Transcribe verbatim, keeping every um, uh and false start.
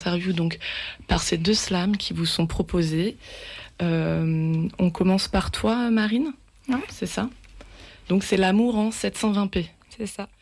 interview donc par ces deux slams qui vous sont proposés. Euh, on commence par toi, Marine. Ouais. C'est ça. Donc c'est l'amour en sept cent vingt p. C'est ça.